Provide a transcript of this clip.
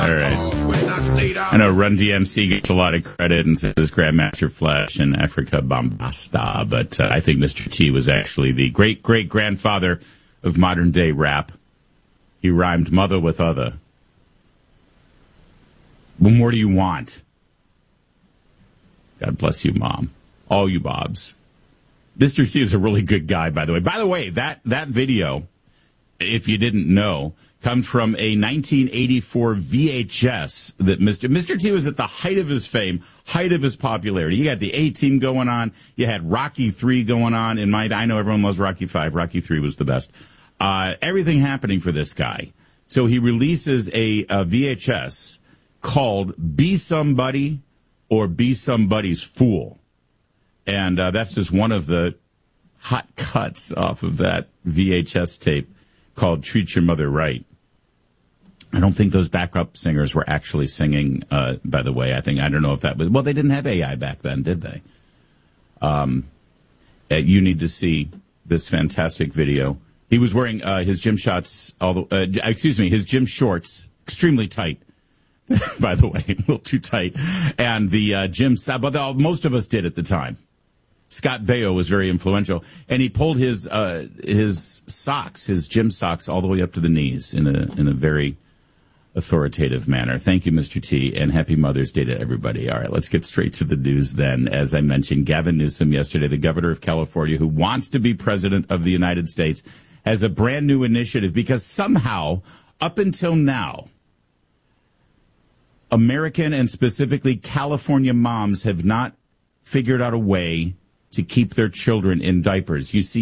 All right. I know Run DMC gets a lot of credit and says Grandmaster Flash and Africa Bombasta, but I think Mr. T was actually the great-great-grandfather of modern-day rap. He rhymed mother with other. What more do you want? God bless you, Mom. All you Bobs. Mr. T is a really good guy, by the way. By the way, that video, if you didn't know, comes from a 1984 VHS that Mr. T was at the height of his fame, height of his popularity. You got the A-Team going on. You had Rocky 3 going on. I know everyone loves Rocky 5. Rocky 3 was the best. Everything happening for this guy. So he releases a VHS called Be Somebody or Be Somebody's Fool. And that's just one of the hot cuts off of that VHS tape called Treat Your Mother Right. I don't think those backup singers were actually singing, by the way. I don't know if that was... Well, they didn't have AI back then, did they? You need to see this fantastic video. He was wearing his gym shorts, his gym shorts, extremely tight. By the way, a little too tight. And the gym... But most of us did at the time. Scott Baio was very influential, and he pulled his socks, his gym socks, all the way up to the knees in a very authoritative manner. Thank you, Mr. T, and happy Mother's Day to everybody. All right, let's get straight to the news then. As I mentioned, Gavin Newsom yesterday, the governor of California, who wants to be president of the United States, has a brand new initiative because somehow, up until now, American and specifically California moms have not figured out a way to keep their children in diapers. You see,